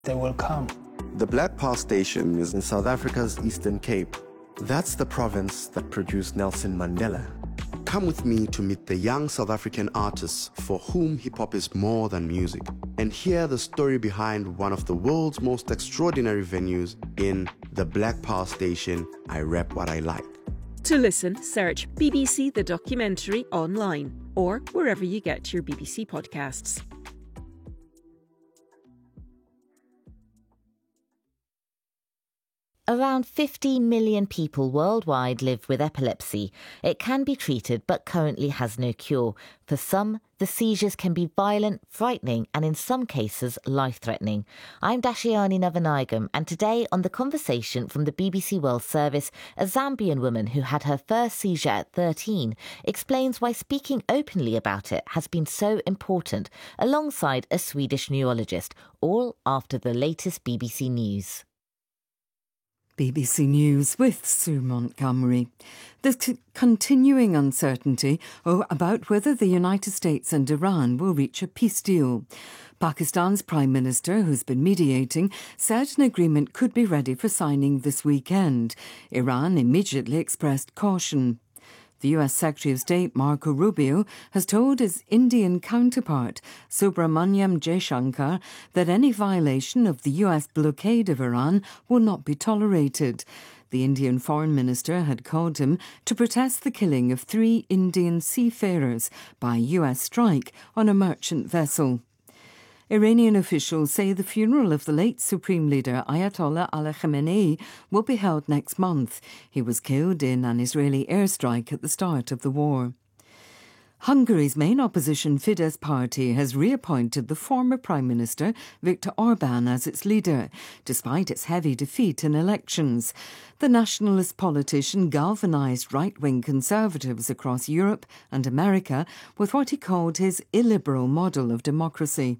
they will come. The Black Pearl Station is in South Africa's Eastern Cape. That's the province that produced Nelson Mandela. Come with me to meet the young South African artists for whom hip-hop is more than music, and hear the story behind one of the world's most extraordinary venues in the Black Pearl Station, I Rap What I Like. To listen, search BBC The Documentary online or wherever you get your BBC podcasts. Around 50 million people worldwide live with epilepsy. It can be treated but currently has no cure. For some, the seizures can be violent, frightening and in some cases life-threatening. I'm Dashiani Navanayagam, and today on The Conversation from the BBC World Service, a Zambian woman who had her first seizure at 13 explains why speaking openly about it has been so important, alongside a Swedish neurologist, all after the latest BBC News. BBC News with Sue Montgomery. The continuing uncertainty about whether the United States and Iran will reach a peace deal. Pakistan's Prime Minister, who's been mediating, said an agreement could be ready for signing this weekend. Iran immediately expressed caution. The US Secretary of State, Marco Rubio, has told his Indian counterpart, Subramanyam Jaishankar, that any violation of the US blockade of Iran will not be tolerated. The Indian Foreign Minister had called him to protest the killing of 3 Indian seafarers by US strike on a merchant vessel. Iranian officials say the funeral of the late Supreme Leader Ayatollah Ali Khamenei will be held next month. He was killed in an Israeli airstrike at the start of the war. Hungary's main opposition Fidesz party has reappointed the former Prime Minister Viktor Orbán as its leader, despite its heavy defeat in elections. The nationalist politician galvanised right-wing conservatives across Europe and America with what he called his illiberal model of democracy.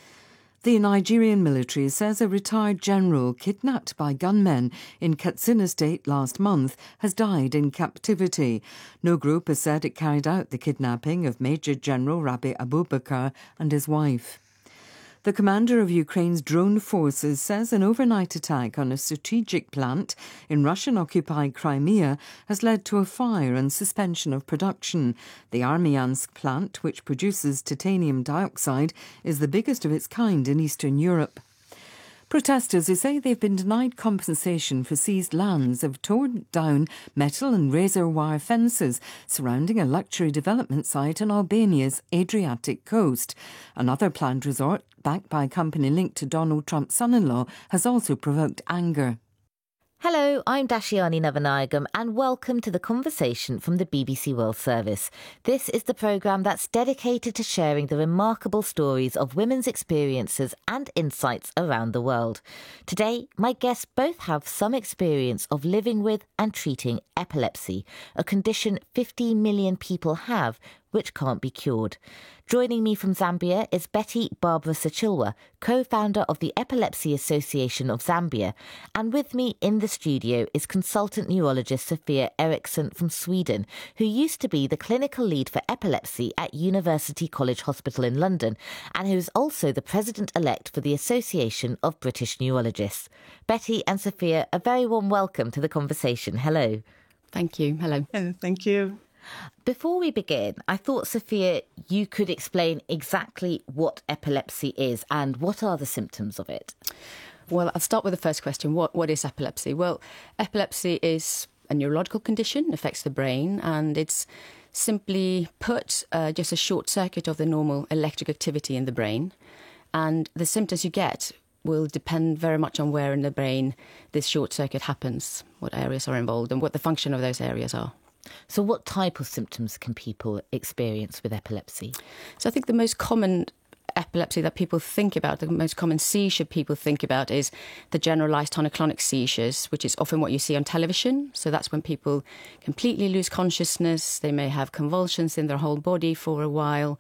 The Nigerian military says a retired general kidnapped by gunmen in Katsina State last month has died in captivity. No group has said it carried out the kidnapping of Major General Rabi Abubakar and his wife. The commander of Ukraine's drone forces says an overnight attack on a strategic plant in Russian-occupied Crimea has led to a fire and suspension of production. The Armyansk plant, which produces titanium dioxide, is the biggest of its kind in Eastern Europe. Protesters who say they've been denied compensation for seized lands have torn down metal and razor wire fences surrounding a luxury development site on Albania's Adriatic coast. Another planned resort, backed by a company linked to Donald Trump's son-in-law, has also provoked anger. Hello, I'm Dashiani Navanayagam and welcome to The Conversation from the BBC World Service. This is the programme that's dedicated to sharing the remarkable stories of women's experiences and insights around the world. Today, my guests both have some experience of living with and treating epilepsy, a condition 50 million people have, which can't be cured. Joining me from Zambia is Betty Barbara Sachilwa, co-founder of the Epilepsy Association of Zambia. And with me in the studio is consultant neurologist Sophia Eriksson from Sweden, who used to be the clinical lead for epilepsy at University College Hospital in London, and who is also the president-elect for the Association of British Neurologists. Betty and Sophia, a very warm welcome to The Conversation. Hello. Thank you. Hello. Thank you. Before we begin, I thought, Sophia, you could explain exactly what epilepsy is and what are the symptoms of it. Well, I'll start with the first question. What is epilepsy? Well, epilepsy is a neurological condition, affects the brain, and it's simply put just a short circuit of the normal electric activity in the brain. And the symptoms you get will depend very much on where in the brain this short circuit happens, what areas are involved and what the function of those areas are. So what type of symptoms can people experience with epilepsy? So I think the most common epilepsy that people think about, the most common seizure people think about is the generalised tonic-clonic seizures, which is often what you see on television. So that's when people completely lose consciousness. They may have convulsions in their whole body for a while,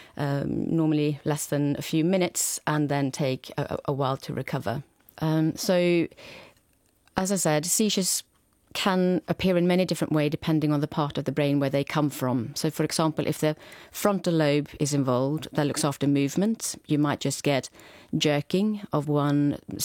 normally less than a few minutes, and then take a while to recover. So, as I said, seizures can appear in many different ways depending on the part of the brain where they come from. So, for example, if the frontal lobe is involved, that looks after movement, you might just get jerking of one